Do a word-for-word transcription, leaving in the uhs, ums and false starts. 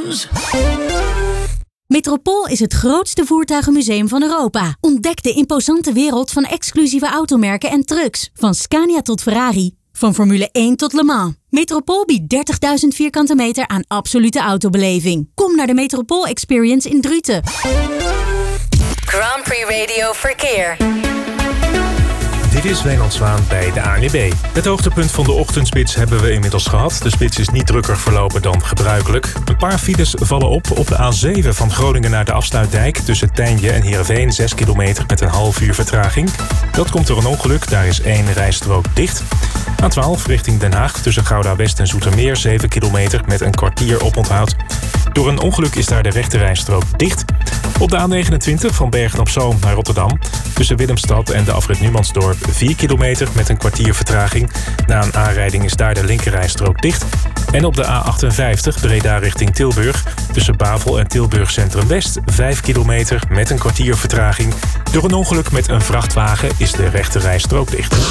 News. Metropool is het grootste voertuigenmuseum van Europa. Ontdek de imposante wereld van exclusieve automerken en trucks. Van Scania tot Ferrari. Van Formule één tot Le Mans. Metropool biedt dertigduizend vierkante meter aan absolute autobeleving. Kom naar de Metropool Experience in Druten. Grand Prix Radio Verkeer. Dit is Wijnand Zwaan bij de A N W B. Het hoogtepunt van de ochtendspits hebben we inmiddels gehad. De spits is niet drukker verlopen dan gebruikelijk. Een paar files vallen op op de A zeven van Groningen naar de Afsluitdijk. Tussen Tijnje en Heerenveen, zes kilometer met een half uur vertraging. Dat komt door een ongeluk, daar is één rijstrook dicht. A twaalf richting Den Haag tussen Gouda West en Zoetermeer, zeven kilometer met een kwartier oponthoud. Door een ongeluk is daar de rechte rijstrook dicht. Op de A negenentwintig van Bergen op Zoom naar Rotterdam. Tussen Willemstad en de afrit Numansdorp vier kilometer met een kwartier vertraging. Na een aanrijding is daar de linkerrijstrook dicht. En op de A achtenvijftig Breda richting Tilburg. Tussen Bavel en Tilburg Centrum West vijf kilometer met een kwartier vertraging. Door een ongeluk met een vrachtwagen is de rechterrijstrook dicht.